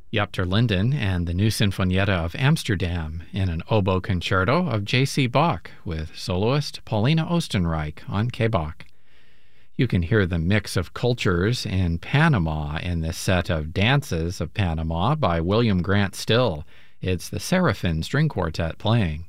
Jaap ter Linden and the New Sinfonietta of Amsterdam in an oboe concerto of J.C. Bach with soloist Paulina Oostenrijk on K-Bach. You can hear the mix of cultures in Panama in this set of Dances of Panama by William Grant Still. It's the Seraphim String Quartet playing.